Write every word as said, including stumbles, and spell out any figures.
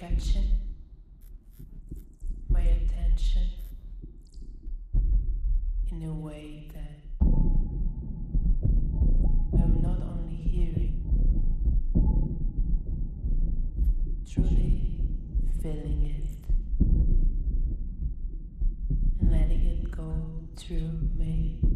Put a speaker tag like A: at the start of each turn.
A: catching my attention in a way that I'm not only hearing, truly feeling it and letting it go through me.